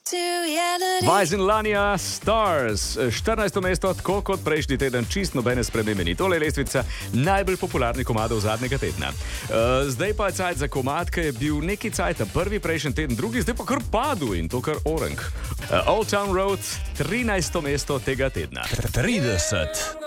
Vice in Lania Stars, 14. mesto, tako kot prejšnji teden, čist nobene spremembe ni. Tole je lestvica najbolj popularnih komadov zadnjega tedna. Zdaj pa je cajt za komad, ki je bil neki cajt, prvi prejšnji teden, drugi, zdaj pa kar padel in to kar orang. Old Town Road, 13. mesto tega tedna. 30.